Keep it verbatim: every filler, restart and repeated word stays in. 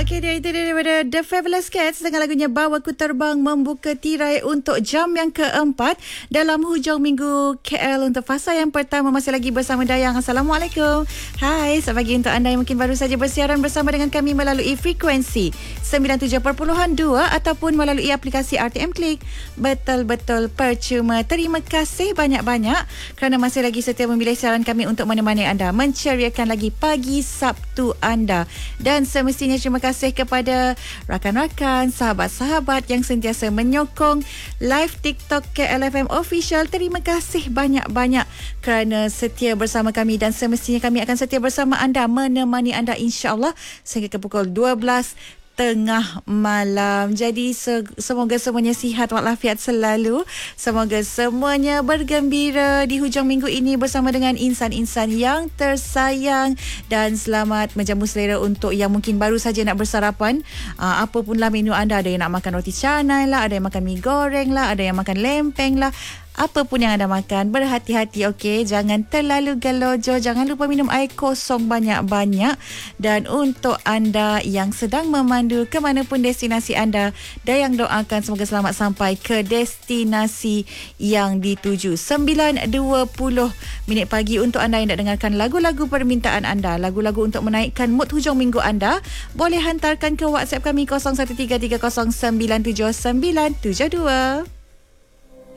Okey, dia itu dia daripada The Fabulous Cats dengan lagunya Bawa Ku Terbang membuka tirai untuk jam yang keempat dalam hujung minggu K L untuk fasa yang pertama. Masih lagi bersama Dayang. Assalamualaikum. Hai, selamat pagi untuk anda yang mungkin baru saja bersiaran bersama dengan kami melalui frekuensi sembilan puluh tujuh perpuluhan dua ataupun melalui aplikasi R T M Klik. Betul-betul percuma. Terima kasih banyak-banyak kerana masih lagi setia memilih siaran kami untuk menemani anda, menceriakan lagi pagi Sabtu anda. Dan semestinya terima kasih kepada rakan-rakan, sahabat-sahabat yang sentiasa menyokong live TikTok K L F M Official. Terima kasih banyak-banyak kerana setia bersama kami dan semestinya kami akan setia bersama anda, menemani anda insya-Allah sehingga ke pukul dua belas tengah malam. Jadi se- semoga semuanya sihat walafiat selalu. Semoga semuanya bergembira di hujung minggu ini bersama dengan insan-insan yang tersayang, dan selamat menjamu selera untuk yang mungkin baru saja nak bersarapan. Uh, apapunlah menu anda, ada yang nak makan roti canai lah, ada yang makan mi goreng lah, ada yang makan lempeng lah. Apa pun yang anda makan, berhati-hati, okey? Jangan terlalu gelojo, jangan lupa minum air kosong banyak-banyak. Dan untuk anda yang sedang memandu ke mana pun destinasi anda, Dayang doakan semoga selamat sampai ke destinasi yang dituju. sembilan dua puluh minit pagi untuk anda yang nak dengarkan lagu-lagu permintaan anda, lagu-lagu untuk menaikkan mood hujung minggu anda. Boleh hantarkan ke WhatsApp kami kosong satu tiga tiga kosong sembilan tujuh sembilan tujuh dua.